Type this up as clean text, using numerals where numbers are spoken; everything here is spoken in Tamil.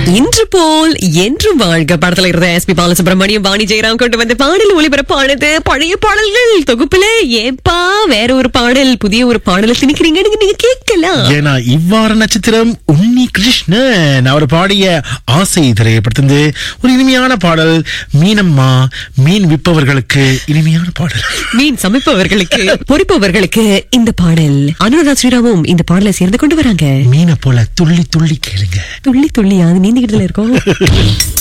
இன்று போல் என்றும் வாழ்க படத்துல இருந்த எஸ்.பி. பாலசுப்ரமணியம், வாணி ஜெயராம் கொண்டு வந்த பாடல் ஒளிபரப்பானது. பழைய பாடல்கள் தொகுப்புல ஏப்பா வேற ஒரு பாடல், புதிய ஒரு பாடலை திணிக்கிறீங்கன்னு நீங்க கேட்கலாம். ஏன்னா இவ்வாறு நட்சத்திரம் உன்னி கிருஷ்ணன் அவர் பாடிய ஆசை திரைப்படத்திலிருந்து ஒரு இனிமையான பாடல். மீனம்மா, மீன் விற்பவர்களுக்கு இனிமையான பாடல், மீன் சமைப்பவர்களுக்கு பொறிப்பவர்களுக்கு இந்த பாடல். அனுராதா ஸ்ரீராமும் இந்த பாடலை சேர்ந்து கொண்டு வராங்க. மீனை போல துள்ளி துள்ளி கேளுங்க. துள்ளி துள்ளி அது நீந்திக்கிட்டுல இருக்கோம்.